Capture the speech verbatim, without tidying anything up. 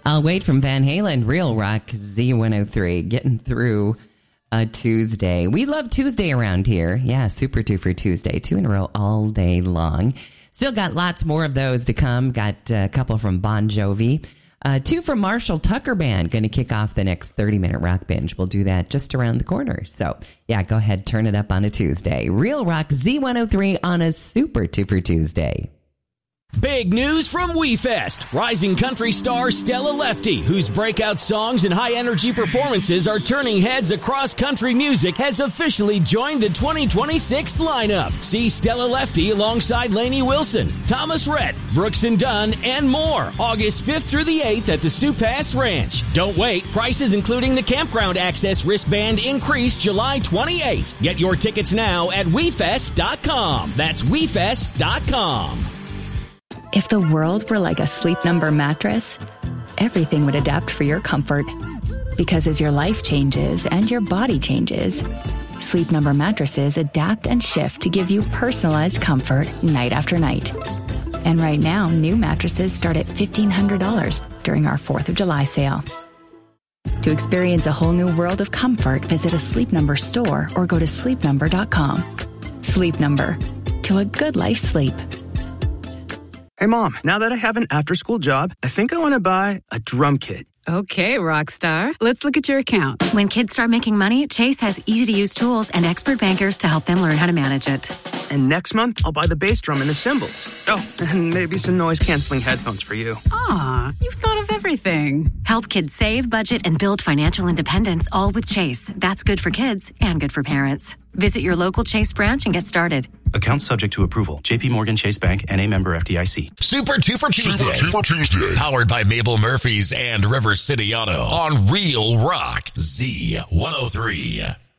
I'll Wait from Van Halen, Real Rock, Z one oh three, getting through a Tuesday. We love Tuesday around here. Yeah, Super Two for Tuesday. Two in a row all day long. Still got lots more of those to come. Got a couple from Bon Jovi. Uh, two from Marshall Tucker Band. Going to kick off the next thirty-minute rock binge. We'll do that just around the corner. So, yeah, go ahead, turn it up on a Tuesday. Real Rock, Z one oh three on a Super Two for Tuesday. Big news from WeFest. Rising country star Stella Lefty, whose breakout songs and high-energy performances are turning heads across country music, has officially joined the twenty twenty-six lineup. See Stella Lefty alongside Lainey Wilson, Thomas Rhett, Brooks and Dunn, and more. August fifth through the eighth at the Sioux Pass Ranch. Don't wait. Prices including the campground access wristband increase July twenty-eighth. Get your tickets now at we fest dot com. That's we fest dot com. If the world were like a Sleep Number mattress, everything would adapt for your comfort. Because as your life changes and your body changes, Sleep Number mattresses adapt and shift to give you personalized comfort night after night. And right now, new mattresses start at fifteen hundred dollars during our fourth of July sale. To experience a whole new world of comfort, visit a Sleep Number store or go to sleep number dot com. Sleep Number. To a good life sleep. Hey, Mom, now that I have an after-school job, I think I want to buy a drum kit. Okay, Rockstar. Let's look at your account. When kids start making money, Chase has easy-to-use tools and expert bankers to help them learn how to manage it. And next month, I'll buy the bass drum and the cymbals. Oh, and maybe some noise-canceling headphones for you. Aw, you've thought of everything. Help kids save, budget, and build financial independence, all with Chase. That's good for kids and good for parents. Visit your local Chase branch and get started. Account subject to approval. J P Morgan Chase Bank, N A member F D I C. Super Two for Tuesday. Super Two for Tuesday. Powered by Mabel Murphy's and River City Auto on Real Rock Z one oh three.